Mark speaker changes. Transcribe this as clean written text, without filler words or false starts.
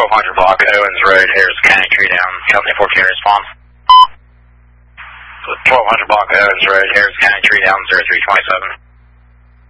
Speaker 1: 1200 block, Owens Road, Harris County, tree down, Company 14 response. 1200 block, Owens Road, Harris County, tree down, 0327.